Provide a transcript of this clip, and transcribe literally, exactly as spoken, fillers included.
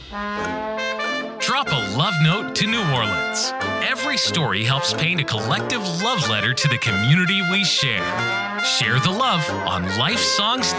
Drop a love note to New Orleans. Every story helps paint a collective love letter to the community we share. Share the love on life songs